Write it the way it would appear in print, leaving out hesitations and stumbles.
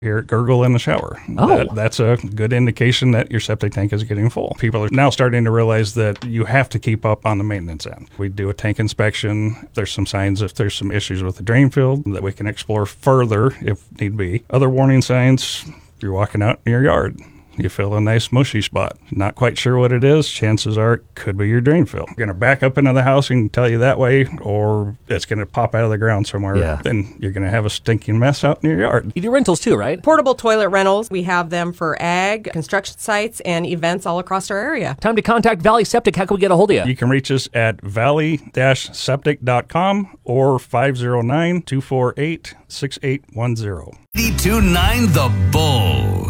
Hear it gurgle in the shower. Oh. That's a good indication that your septic tank is getting full. People are now starting to realize that you have to keep up on the maintenance end. We do a tank inspection. There's some signs if there's some issues with the drain field that we can explore further if need be. Other warning signs, you're walking out in your yard. You feel a nice mushy spot. Not quite sure what it is. Chances are it could be your drain field. You're going to back up into the house and tell you that way, or it's going to pop out of the ground somewhere. Yeah. Then you're going to have a stinking mess out in your yard. You do rentals too, right? Portable toilet rentals. We have them for ag, construction sites, and events all across our area. Time to contact Valley Septic. How can we get a hold of you? You can reach us at valley-septic.com or 509-248-6810. 92.9 The Bull.